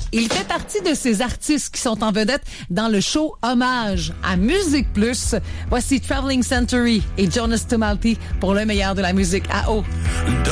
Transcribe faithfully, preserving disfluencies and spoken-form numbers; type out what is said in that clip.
Il fait partie de ces artistes qui sont en vedette dans le show Hommage à Musique Plus. Voici Traveling Century et Jonas Tumulty pour le meilleur de la musique à eau.